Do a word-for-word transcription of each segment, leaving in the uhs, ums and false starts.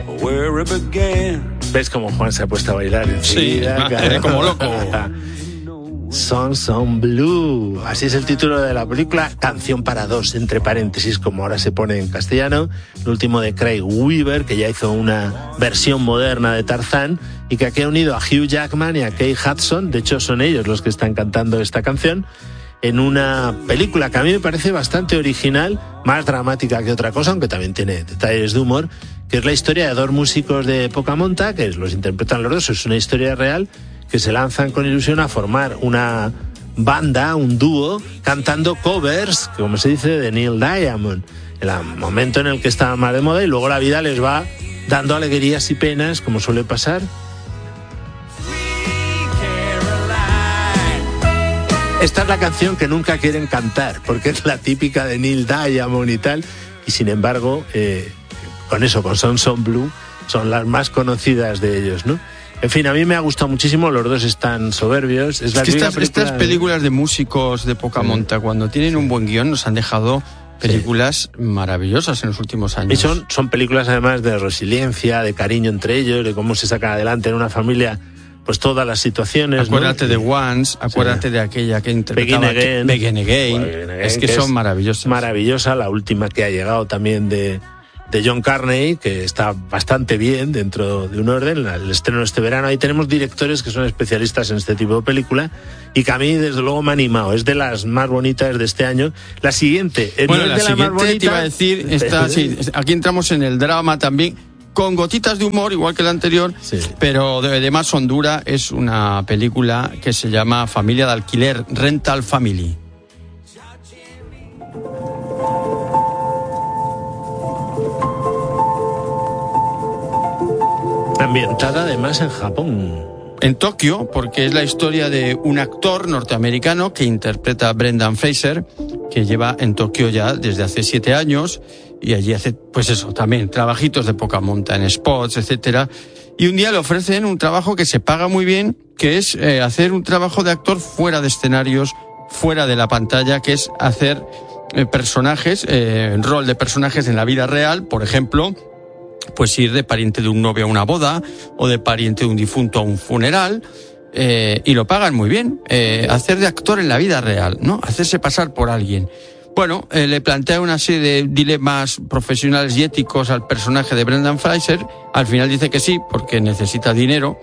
¿Ves cómo Juan se ha puesto a bailar enseguida? Sí, claro. Como loco. Sons on Blue, así es el título de la película, canción para dos, entre paréntesis, como ahora se pone en castellano, el último de Craig Weaver, que ya hizo una versión moderna de Tarzán, y que aquí ha unido a Hugh Jackman y a Kate Hudson, de hecho son ellos los que están cantando esta canción, en una película que a mí me parece bastante original, más dramática que otra cosa, aunque también tiene detalles de humor, que es la historia de dos músicos de poca monta, que los interpretan los dos, es una historia real, que se lanzan con ilusión a formar una banda, un dúo, cantando covers, como se dice, de Neil Diamond, en el momento en el que estaba más de moda, y luego la vida les va dando alegrías y penas, como suele pasar. Esta es la canción que nunca quieren cantar, porque es la típica de Neil Diamond y tal, y sin embargo, eh, con eso, con Sons on Blue, son las más conocidas de ellos, ¿no? En fin, a mí me ha gustado muchísimo, los dos están soberbios. Es, es la que estas, película... estas películas de músicos de poca monta, cuando tienen un buen guión, nos han dejado películas sí. maravillosas en los últimos años. Y son, son películas además de resiliencia, de cariño entre ellos, de cómo se saca adelante en una familia pues todas las situaciones. Acuérdate, ¿no?, de Once, acuérdate sí. de aquella que interpretaba Begin Again. Begin Again. Begin Again, es que, que son es maravillosas. Maravillosa, la última que ha llegado también de... de John Carney, que está bastante bien dentro de un orden, el estreno de este verano. Ahí tenemos directores que son especialistas en este tipo de película y que a mí desde luego me ha animado, es de las más bonitas de este año. La siguiente, bueno, no la es de siguiente la más bonita, te iba a decir, esta, sí, aquí entramos en el drama también, con gotitas de humor, igual que la anterior, sí. pero de, de más hondura. Es una película que se llama Familia de Alquiler, Rental Family. Ambientada además en Japón. En Tokio, porque es la historia de un actor norteamericano que interpreta a Brendan Fraser, que lleva en Tokio ya desde hace siete años, y allí hace, pues eso, también trabajitos de poca monta en spots, etcétera. Y un día le ofrecen un trabajo que se paga muy bien, que es eh, hacer un trabajo de actor fuera de escenarios, fuera de la pantalla, que es hacer eh, personajes, eh, rol de personajes en la vida real, por ejemplo, pues ir de pariente de un novio a una boda o de pariente de un difunto a un funeral, eh, y lo pagan muy bien. Eh, hacer de actor en la vida real, ¿no? Hacerse pasar por alguien. Bueno, eh, le plantea una serie de dilemas profesionales y éticos al personaje de Brendan Fraser. Al final dice que sí, porque necesita dinero.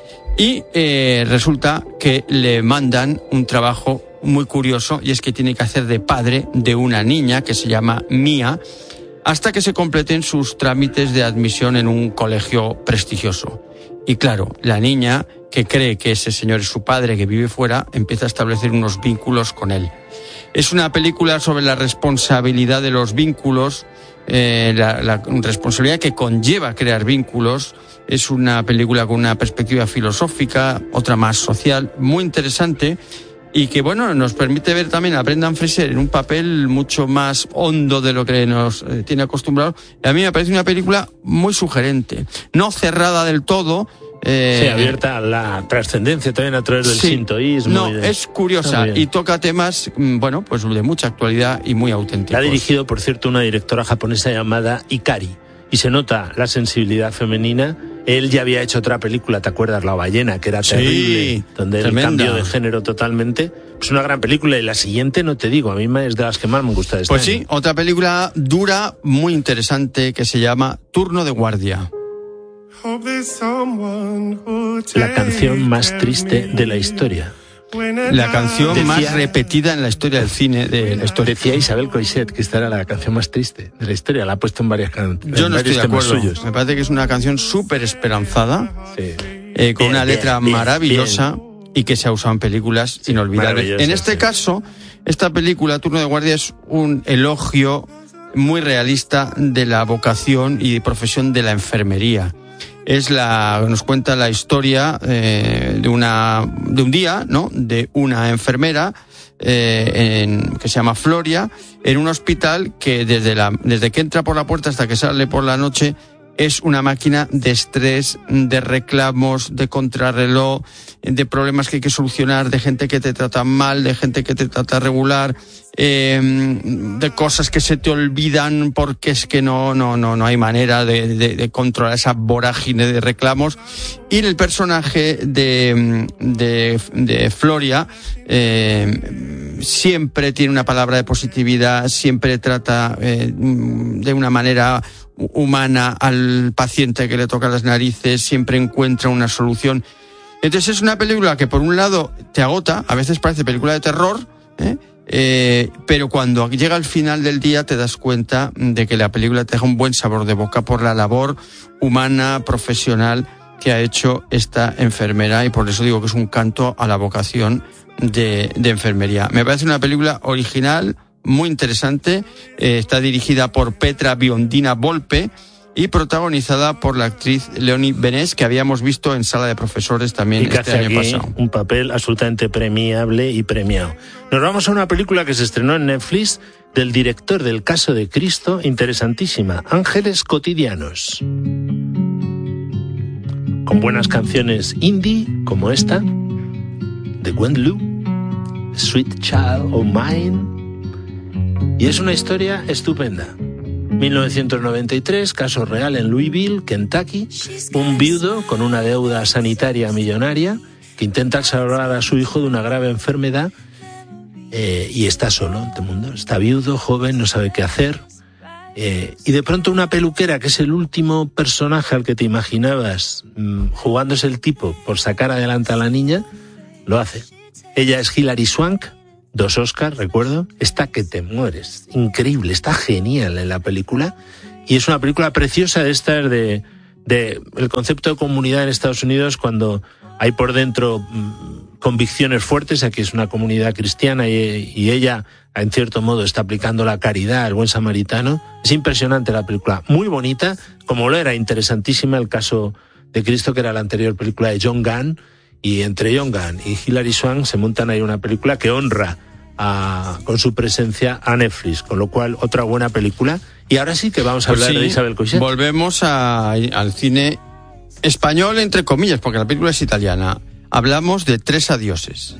Y eh, resulta que le mandan un trabajo muy curioso, y es que tiene que hacer de padre de una niña que se llama Mia, hasta que se completen sus trámites de admisión en un colegio prestigioso. Y claro, la niña, que cree que ese señor es su padre, que vive fuera, empieza a establecer unos vínculos con él. Es una película sobre la responsabilidad de los vínculos, eh, la, la responsabilidad que conlleva crear vínculos. Es una película con una perspectiva filosófica, otra más social, muy interesante, y que, bueno, nos permite ver también a Brendan Fraser en un papel mucho más hondo de lo que nos eh, tiene acostumbrado. A mí me parece una película muy sugerente, no cerrada del todo. Eh, sí, abierta a la trascendencia también a través del sí, sintoísmo. No, de... es curiosa y toca temas, bueno, pues de mucha actualidad y muy auténticos. La ha dirigido, por cierto, una directora japonesa llamada Ikari, y se nota la sensibilidad femenina. Él ya había hecho otra película, ¿te acuerdas? La ballena, que era terrible, sí, donde tremenda. El cambio de género totalmente. Es una gran película, y la siguiente no te digo, a mí es de las que más me gusta de este Pues año. Sí, otra película dura, muy interesante, que se llama Turno de Guardia. La canción más triste de la historia. La canción decía, más repetida en la historia del cine. De la historia. Decía Isabel Coixet que esta era la canción más triste de la historia. La ha puesto en varias canciones. Yo no estoy de acuerdo. Suyos. Me parece que es una canción súper esperanzada, sí. eh, con bien, una letra bien, maravillosa bien. Y que se ha usado en películas sí, inolvidables. En este sí. caso, esta película, Turno de Guardia, es un elogio muy realista de la vocación y profesión de la enfermería. Es la, nos cuenta la historia eh, de una, de un día, ¿no? De una enfermera eh, en, que se llama Floria, en un hospital que desde la, desde que entra por la puerta hasta que sale por la noche es una máquina de estrés, de reclamos, de contrarreloj, de problemas que hay que solucionar, de gente que te trata mal, de gente que te trata regular. eh, de cosas que se te olvidan porque es que no, no, no, no hay manera de, de, de controlar esa vorágine de reclamos. Y el personaje de, de, de Floria eh, siempre tiene una palabra de positividad, siempre trata eh, de una manera humana al paciente que le toca las narices, siempre encuentra una solución. Entonces es una película que por un lado te agota, a veces parece película de terror, ¿eh? Eh, pero cuando llega al final del día te das cuenta de que la película te deja un buen sabor de boca por la labor humana, profesional que ha hecho esta enfermera, y por eso digo que es un canto a la vocación de, de enfermería. Me parece una película original, muy interesante, eh, está dirigida por Petra Biondina Volpe y protagonizada por la actriz Leonie Benés, que habíamos visto en Sala de Profesores también y que este hace año aquí pasado. Un papel absolutamente premiable y premiado. Nos vamos a una película que se estrenó en Netflix del director del Caso de Cristo, interesantísima, Ángeles Cotidianos. Con buenas canciones indie, como esta, de Gwen Lu, Sweet Child O' Mine, y es una historia estupenda. mil novecientos noventa y tres, caso real en Louisville, Kentucky, un viudo con una deuda sanitaria millonaria que intenta salvar a su hijo de una grave enfermedad eh, y está solo en este mundo, está viudo, joven, no sabe qué hacer, eh, y de pronto una peluquera, que es el último personaje al que te imaginabas mmm, jugándose el tipo por sacar adelante a la niña, lo hace. Ella es Hilary Swank, dos Oscars, recuerdo, está que te mueres, increíble, está genial en la película, y es una película preciosa de estas de, de el concepto de comunidad en Estados Unidos, cuando hay por dentro mmm, convicciones fuertes. Aquí es una comunidad cristiana y, y ella, en cierto modo, está aplicando la caridad, el buen samaritano. Es impresionante la película, muy bonita, como lo era interesantísima el Caso de Cristo, que era la anterior película de John Gunn, y entre John Gunn y Hilary Swank se montan ahí una película que honra A, con su presencia a Netflix, con lo cual otra buena película. Y ahora sí que vamos a hablar pues sí, de Isabel Coixet. Volvemos a, al cine español, entre comillas, porque la película es italiana. Hablamos de Tres adioses.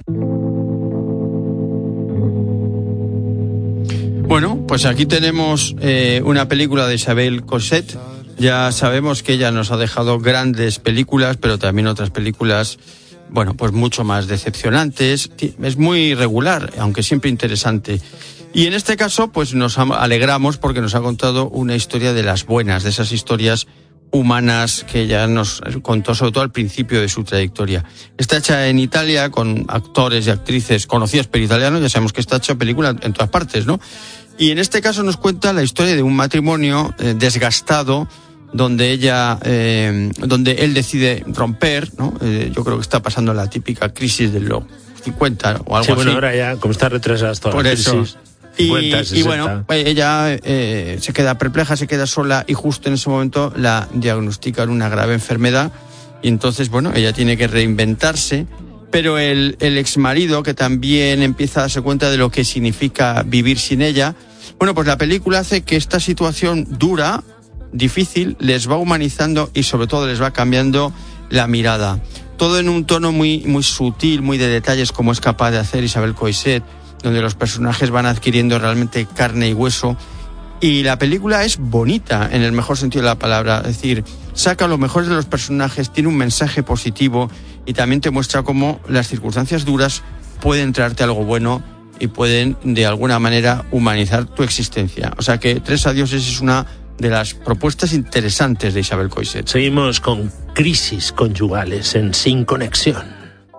Bueno, pues aquí tenemos eh, una película de Isabel Coixet. Ya sabemos que ella nos ha dejado grandes películas, pero también otras películas, bueno, pues mucho más decepcionantes. Es muy regular, aunque siempre interesante. Y en este caso, pues nos alegramos porque nos ha contado una historia de las buenas, de esas historias humanas que ella nos contó, sobre todo al principio de su trayectoria. Está hecha en Italia con actores y actrices conocidos por italianos. Ya sabemos que está hecha película en todas partes, ¿no? Y en este caso nos cuenta la historia de un matrimonio eh, desgastado, donde ella, eh, donde él decide romper, ¿no? Eh, yo creo que está pasando la típica crisis de los cincuenta o algo sí, bueno, así. Ahora ya, como está retrasada toda Por la eso. crisis. Y, cincuenta, y bueno, ella eh, se queda perpleja, se queda sola, y justo en ese momento la diagnostican una grave enfermedad, y entonces, bueno, ella tiene que reinventarse, pero el, el exmarido, que también empieza a darse cuenta de lo que significa vivir sin ella, bueno, pues la película hace que esta situación dura, difícil, les va humanizando y sobre todo les va cambiando la mirada. Todo en un tono muy, muy sutil, muy de detalles, como es capaz de hacer Isabel Coixet, donde los personajes van adquiriendo realmente carne y hueso. Y la película es bonita, en el mejor sentido de la palabra. Es decir, saca lo mejor de los personajes, tiene un mensaje positivo y también te muestra cómo las circunstancias duras pueden traerte algo bueno y pueden, de alguna manera, humanizar tu existencia. O sea que Tres adioses es una de las propuestas interesantes de Isabel Coixet. Seguimos con Crisis conyugales en Sin Conexión.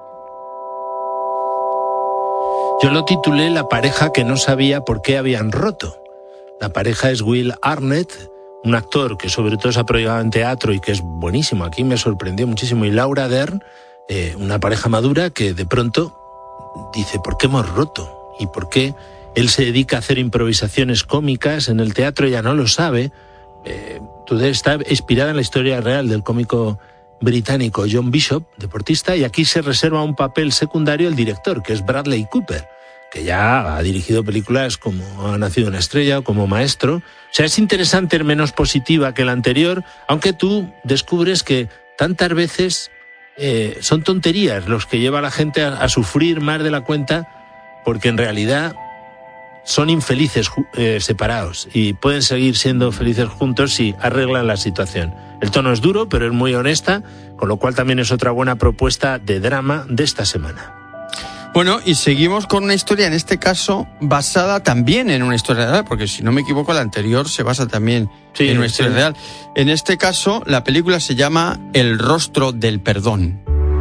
Yo lo titulé La pareja que no sabía por qué habían roto. La pareja es Will Arnett, un actor que sobre todo se ha proyectado en teatro y que es buenísimo. Aquí me sorprendió muchísimo. Y Laura Dern, eh, una pareja madura que de pronto dice, ¿por qué hemos roto? ¿Y por qué él se dedica a hacer improvisaciones cómicas en el teatro? Ella no lo sabe. Eh, está inspirada en la historia real del cómico británico John Bishop, deportista, y aquí se reserva un papel secundario el director, que es Bradley Cooper, que ya ha dirigido películas como Ha nacido una estrella o como Maestro. O sea, es interesante, menos positiva que la anterior, aunque tú descubres que tantas veces eh, son tonterías los que lleva a la gente a, a sufrir más de la cuenta, porque en realidad son infelices eh, separados y pueden seguir siendo felices juntos si arreglan la situación. El tono es duro, pero es muy honesta, con lo cual también es otra buena propuesta de drama de esta semana. Bueno, y seguimos con una historia, en este caso, basada también en una historia real, porque si no me equivoco, la anterior se basa también sí, en una historia sí. real. En este caso, la película se llama El rostro del perdón.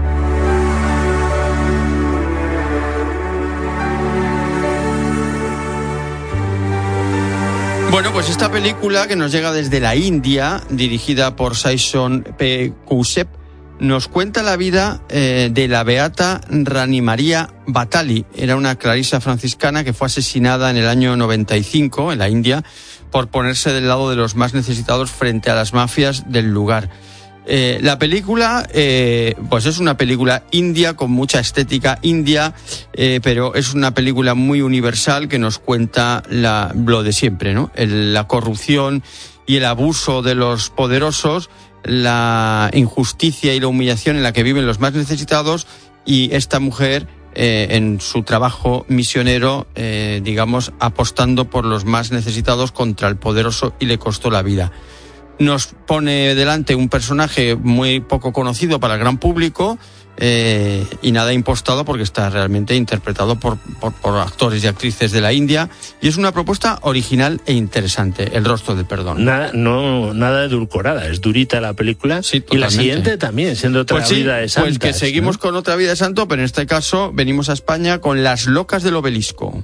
Bueno, pues esta película que nos llega desde la India, dirigida por Saison P. Kousep, nos cuenta la vida eh, de la beata Rani María Batali. Era una clarisa franciscana que fue asesinada en el año noventa y cinco en la India por ponerse del lado de los más necesitados frente a las mafias del lugar. Eh, la película, eh, pues es una película india con mucha estética india, eh, pero es una película muy universal que nos cuenta la, lo de siempre, ¿no? El, la corrupción y el abuso de los poderosos, la injusticia y la humillación en la que viven los más necesitados, y esta mujer eh, en su trabajo misionero, eh, digamos, apostando por los más necesitados contra el poderoso, y le costó la vida. Nos pone delante un personaje muy poco conocido para el gran público, eh, y nada impostado, porque está realmente interpretado por, por, por actores y actrices de la India, y es una propuesta original e interesante, El rostro del perdón. Nada, no, nada edulcorada, es durita la película, sí, y la siguiente también, siendo Otra pues sí, vida de santas. Pues que seguimos, ¿no?, con Otra vida de santo, pero en este caso venimos a España con Las locas del obelisco.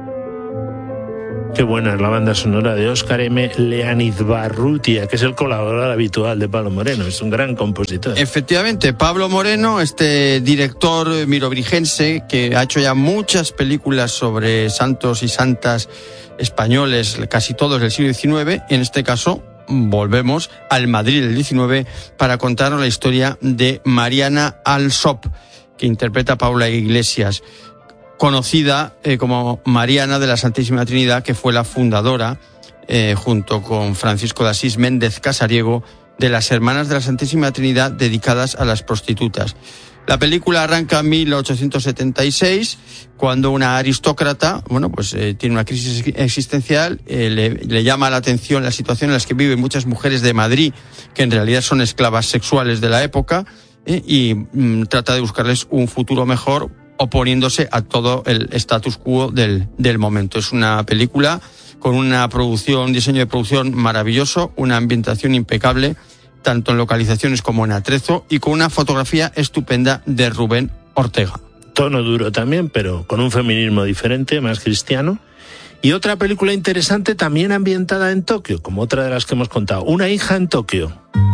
Qué buena es la banda sonora de Óscar M. Leanizbarrutia, que es el colaborador habitual de Pablo Moreno, es un gran compositor. Efectivamente, Pablo Moreno, este director mirobrigense que ha hecho ya muchas películas sobre santos y santas españoles, casi todos del siglo diecinueve, en este caso volvemos al Madrid del diecinueve para contarnos la historia de Mariana Alsop, que interpreta a Paula Iglesias, conocida eh, como Mariana de la Santísima Trinidad, que fue la fundadora, eh, junto con Francisco de Asís Méndez Casariego, de las Hermanas de la Santísima Trinidad dedicadas a las prostitutas. La película arranca en mil ochocientos setenta y seis, cuando una aristócrata, bueno, pues eh, tiene una crisis existencial, eh, le, le llama la atención la situación en la que viven muchas mujeres de Madrid, que en realidad son esclavas sexuales de la época, eh, y mm, trata de buscarles un futuro mejor, oponiéndose a todo el status quo del, del momento. Es una película con una producción, un diseño de producción maravilloso, una ambientación impecable, tanto en localizaciones como en atrezo, y con una fotografía estupenda de Rubén Ortega. Tono duro también, pero con un feminismo diferente, más cristiano. Y otra película interesante también ambientada en Tokio, como otra de las que hemos contado, Una hija en Tokio.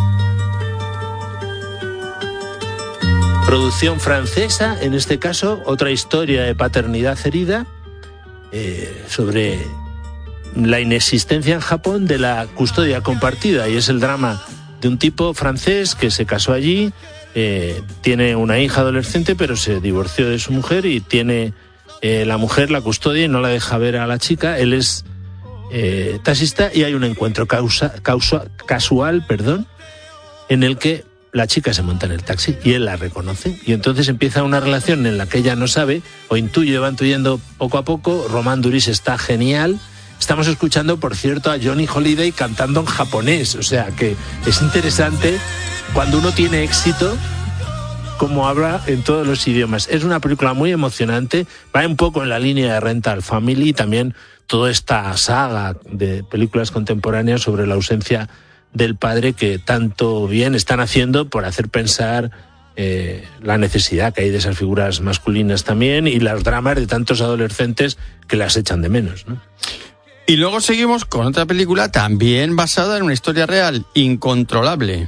Producción francesa, en este caso, otra historia de paternidad herida, eh, sobre la inexistencia en Japón de la custodia compartida, y es el drama de un tipo francés que se casó allí, eh, tiene una hija adolescente, pero se divorció de su mujer y tiene eh, la mujer la custodia y no la deja ver a la chica. Él es eh, taxista y hay un encuentro causa, causa, casual, perdón, en el que la chica se monta en el taxi y él la reconoce, y entonces empieza una relación en la que ella no sabe o intuye, va intuyendo poco a poco. Román Duris está genial. Estamos escuchando, por cierto, a Johnny Holiday cantando en japonés, o sea que es interesante cuando uno tiene éxito cómo habla en todos los idiomas. Es una película muy emocionante, va un poco en la línea de Rental Family, y también toda esta saga de películas contemporáneas sobre la ausencia del padre, que tanto bien están haciendo por hacer pensar eh, la necesidad que hay de esas figuras masculinas también, y los dramas de tantos adolescentes que las echan de menos, ¿no? Y luego seguimos con otra película también basada en una historia real, Incontrolable.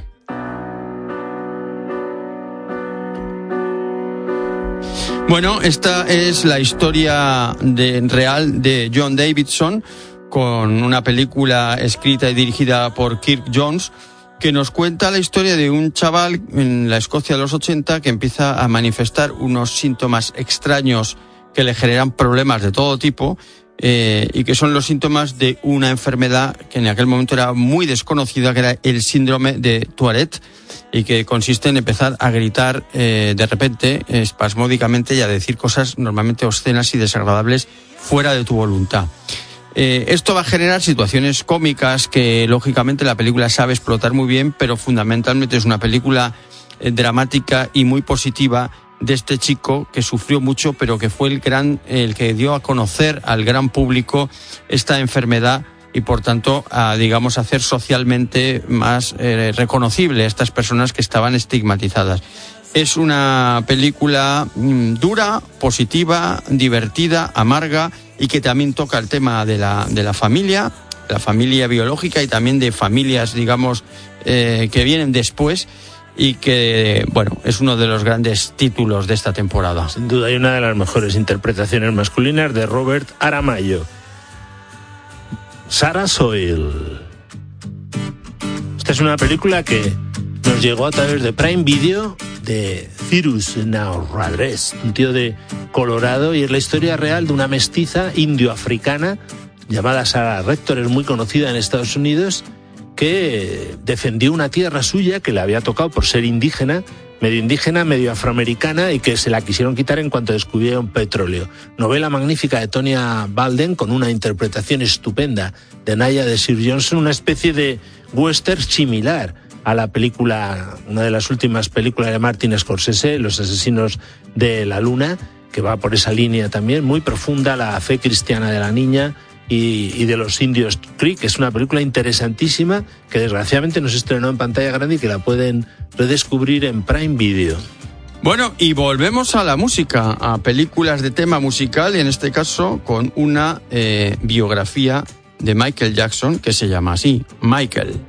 Bueno, esta es la historia de, real de John Davidson, con una película escrita y dirigida por Kirk Jones, que nos cuenta la historia de un chaval en la Escocia de los ochenta que empieza a manifestar unos síntomas extraños que le generan problemas de todo tipo, eh, y que son los síntomas de una enfermedad que en aquel momento era muy desconocida, que era el síndrome de Tourette, y que consiste en empezar a gritar eh, de repente, espasmódicamente, y a decir cosas normalmente obscenas y desagradables fuera de tu voluntad. Eh, esto va a generar situaciones cómicas que lógicamente la película sabe explotar muy bien, pero fundamentalmente es una película eh, dramática y muy positiva de este chico que sufrió mucho, pero que fue el gran, el que dio a conocer al gran público esta enfermedad y por tanto a, digamos, hacer socialmente más eh, reconocible a estas personas que estaban estigmatizadas. Es una película mmm, dura, positiva, divertida, amarga y que también toca el tema de la, de la familia, la familia biológica y también de familias, digamos, eh, que vienen después y que, bueno, es uno de los grandes títulos de esta temporada. Sin duda hay una de las mejores interpretaciones masculinas de Robert Aramayo. Sarah Soil. Esta es una película que nos llegó a través de Prime Video de Cyrus Nowrades, un tío de Colorado, y es la historia real de una mestiza indio-africana llamada Sarah Rector, es muy conocida en Estados Unidos, que defendió una tierra suya que le había tocado por ser indígena, medio indígena, medio afroamericana, y que se la quisieron quitar en cuanto descubrieron petróleo. Novela magnífica de Tonya Balden, con una interpretación estupenda de Naya de Sir Johnson, una especie de western similar a la película, una de las últimas películas de Martin Scorsese, Los asesinos de la luna, que va por esa línea también, muy profunda, la fe cristiana de la niña y, y de los indios Creek. Es una película interesantísima que desgraciadamente no se estrenó en pantalla grande y que la pueden redescubrir en Prime Video. Bueno, y volvemos a la música, a películas de tema musical, y en este caso con una eh, biografía de Michael Jackson que se llama así, Michael.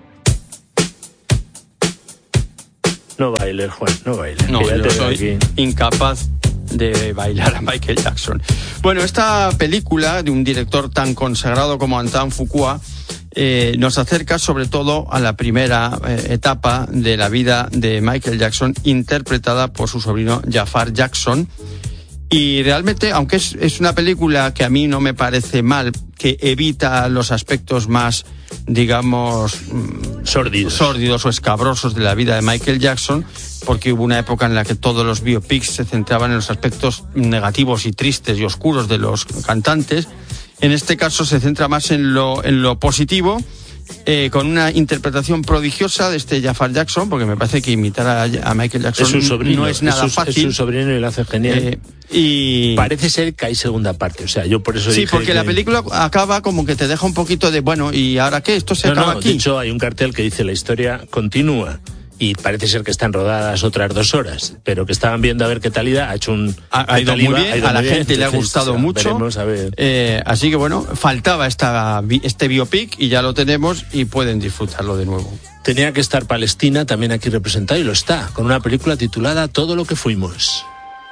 No bailes, Juan, no bailes. No, yo soy aquí incapaz de bailar a Michael Jackson. Bueno, esta película de un director tan consagrado como Antoine Fuqua eh, nos acerca sobre todo a la primera eh, etapa de la vida de Michael Jackson, interpretada por su sobrino Jafar Jackson. Y realmente, aunque es, es una película que a mí no me parece mal, que evita los aspectos más, digamos, sórdidos. sórdidos o escabrosos de la vida de Michael Jackson, porque hubo una época en la que todos los biopics se centraban en los aspectos negativos y tristes y oscuros de los cantantes. En este caso se centra más en lo, en lo positivo, eh, con una interpretación prodigiosa de este Jafar Jackson, porque me parece que imitar a, a Michael Jackson es un sobrino, no es nada es su, fácil. Es un sobrino y lo hace genial. Eh, y parece ser que hay segunda parte, o sea, yo por eso sí, dije porque que... la película acaba como que te deja un poquito de, bueno, ¿y ahora qué? ¿Esto se no, acaba no, aquí? De hecho, hay un cartel que dice la historia continúa. Y parece ser que están rodadas otras dos horas, pero que estaban viendo a ver qué tal iba. Ha hecho un... Ha, ha ido muy bien, ha ido a la gente bien, le ha gustado entonces, mucho. Veremos, a ver. Eh, así que bueno, faltaba esta, este biopic y ya lo tenemos y pueden disfrutarlo de nuevo. Tenía que estar Palestina también aquí representada y lo está, con una película titulada Todo lo que fuimos.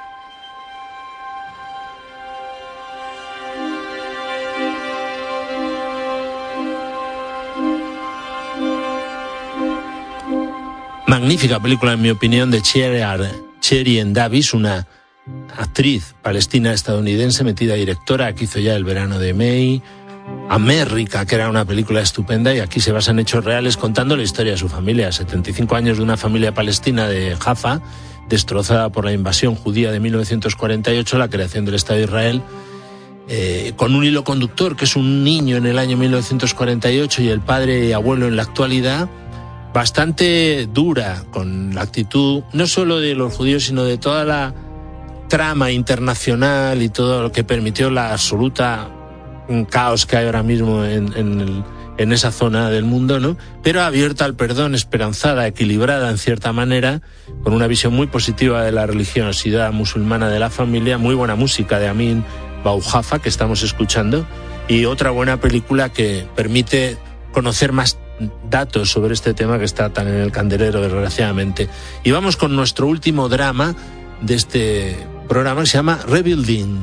Magnífica película, en mi opinión, de Cherien Davis, una actriz palestina-estadounidense metida directora, que hizo ya El verano de May, América, que era una película estupenda, y aquí se basa en hechos reales contando la historia de su familia. setenta y cinco años de una familia palestina de Jaffa, destrozada por la invasión judía de mil novecientos cuarenta y ocho, la creación del Estado de Israel, eh, con un hilo conductor, que es un niño en el año mil novecientos cuarenta y ocho y el padre y abuelo en la actualidad, bastante dura con la actitud no solo de los judíos, sino de toda la trama internacional y todo lo que permitió la absoluta caos que hay ahora mismo en, en, el, en esa zona del mundo, ¿no? Pero abierta al perdón, esperanzada, equilibrada en cierta manera, con una visión muy positiva de la religiosidad musulmana de la familia, muy buena música de Amin Baujafa que estamos escuchando, y otra buena película que permite conocer más datos sobre este tema que está tan en el candelero, desgraciadamente. Y vamos con nuestro último drama de este programa, que se llama Rebuilding.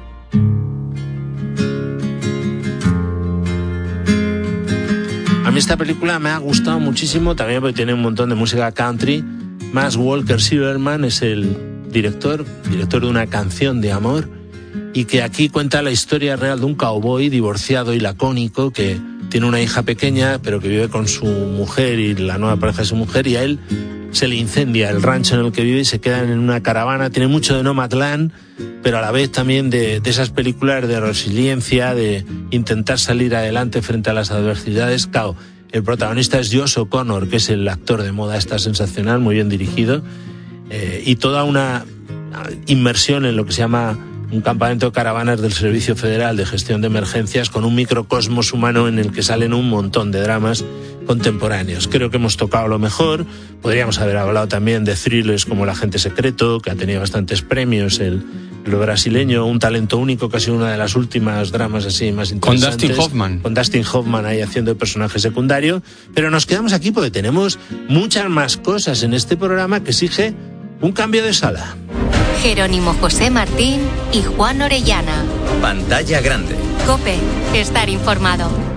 A mí esta película me ha gustado muchísimo, también porque tiene un montón de música country. Max Walker Silverman es el director, director de una canción de amor, y que aquí cuenta la historia real de un cowboy divorciado y lacónico que tiene una hija pequeña, pero que vive con su mujer y la nueva pareja de su mujer, y a él se le incendia el rancho en el que vive y se quedan en una caravana. Tiene mucho de Nomadland, pero a la vez también de, de esas películas de resiliencia, de intentar salir adelante frente a las adversidades. Claro, el protagonista es Josh O'Connor, que es el actor de moda, está sensacional, muy bien dirigido, eh, y toda una inmersión en lo que se llama un campamento de caravanas del Servicio Federal de Gestión de Emergencias, con un microcosmos humano en el que salen un montón de dramas contemporáneos. Creo que hemos tocado lo mejor. Podríamos haber hablado también de thrillers como El Agente Secreto, que ha tenido bastantes premios, el, el brasileño, Un Talento Único, que ha sido una de las últimas dramas así más interesantes. Con Dustin Hoffman. Con Dustin Hoffman ahí haciendo el personaje secundario. Pero nos quedamos aquí porque tenemos muchas más cosas en este programa que exige un cambio de sala. Jerónimo José Martín y Juan Orellana. Pantalla grande. COPE. Estar informado.